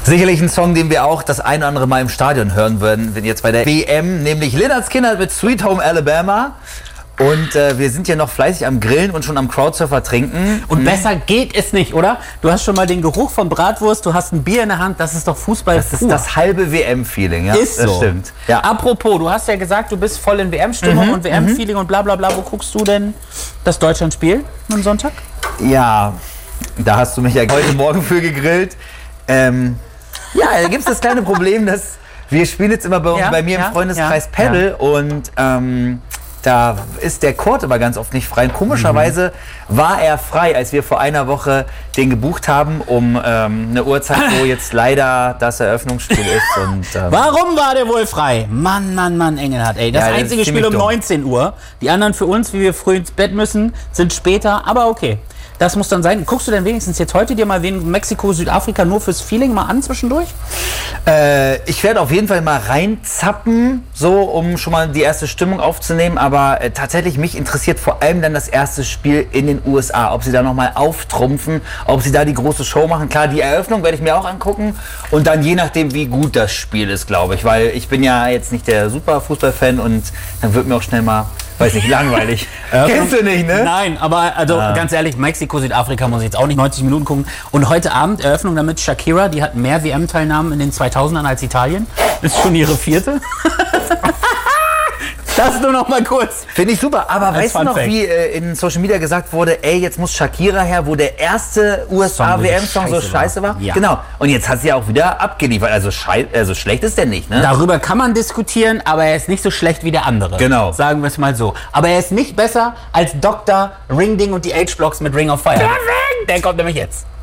Sicherlich ein Song, den wir auch das ein oder andere Mal im Stadion hören würden, wenn jetzt bei der WM, nämlich Lynyrd Skynyrd mit Sweet Home Alabama. Und wir sind ja noch fleißig am Grillen und schon am Crowdsurfer trinken. Und besser geht es nicht, oder? Du hast schon mal den Geruch von Bratwurst, du hast ein Bier in der Hand, das ist doch Fußball. Das ist das halbe WM-Feeling, ja? Ist so. Das stimmt. Ja. Apropos, du hast ja gesagt, du bist voll in WM-Stimmung und WM-Feeling und bla bla bla. Wo guckst du denn das Deutschland-Spiel am Sonntag? Ja, da hast du mich ja heute Morgen für gegrillt. Ja, da gibt es das kleine Problem, dass wir spielen jetzt immer bei mir im Freundeskreis Paddle und da ist der Court aber ganz oft nicht frei. Und komischerweise war er frei, als wir vor einer Woche den gebucht haben, um eine Uhrzeit, wo jetzt leider das Eröffnungsspiel ist. Und, warum war der wohl frei? Mann, Engelhardt, ey. Das einzige Spiel um 19 Uhr. Die anderen für uns, wie wir früh ins Bett müssen, sind später, aber okay. Das muss dann sein. Guckst du denn wenigstens jetzt heute dir mal wegen Mexiko, Südafrika nur fürs Feeling mal an zwischendurch? Ich werde auf jeden Fall mal reinzappen, so um schon mal die erste Stimmung aufzunehmen. Aber tatsächlich, mich interessiert vor allem dann das erste Spiel in den USA. Ob sie da nochmal auftrumpfen, ob sie da die große Show machen. Klar, die Eröffnung werde ich mir auch angucken. Und dann je nachdem, wie gut das Spiel ist, glaube ich. Weil ich bin ja jetzt nicht der super Fußballfan und dann wird mir auch schnell mal... Weiß nicht, langweilig. Kennst du nicht, ne? Nein, aber also ganz ehrlich, Mexiko, Südafrika muss ich jetzt auch nicht 90 Minuten gucken. Und heute Abend Eröffnung damit Shakira, die hat mehr WM-Teilnahmen in den 2000ern als Italien. Ist schon ihre 4. Das nur noch mal kurz. Finde ich super, aber weißt du noch, wie in Social Media gesagt wurde, ey, jetzt muss Shakira her, wo der erste USA-WM-Song so scheiße war? Ja. Genau. Und jetzt hat sie auch wieder abgeliefert. Also schlecht ist der nicht, ne? Darüber kann man diskutieren, aber er ist nicht so schlecht wie der andere. Genau. Sagen wir es mal so. Aber er ist nicht besser als Dr. Ring Ding und die H-Blocks mit Ring of Fire. Der kommt nämlich jetzt.